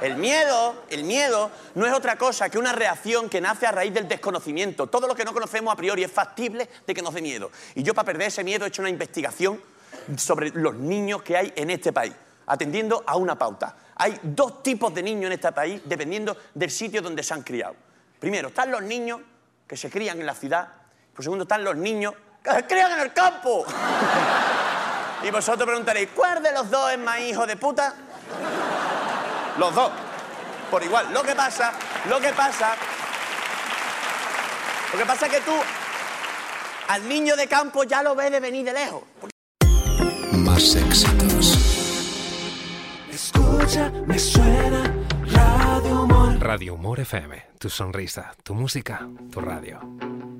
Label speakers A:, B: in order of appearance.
A: El miedo no es otra cosa que una reacción que nace a raíz del desconocimiento. Todo lo que no conocemos a priori es factible de que nos dé miedo. Y yo, para perder ese miedo, he hecho una investigación sobre los niños que hay en este país, atendiendo a una pauta. Hay dos tipos de niños en este país, dependiendo del sitio donde se han criado. Primero, están los niños que se crían en la ciudad. Por segundo, están los niños que se crían en el campo. Y vosotros preguntaréis, ¿cuál de los dos es más hijo de puta? Los dos, por igual. Lo que pasa es que tú al niño de campo ya lo ves de venir de lejos.
B: Más éxitos.
C: Escucha, me suena Radio Humor.
B: Radio Humor FM, tu sonrisa, tu música, tu radio.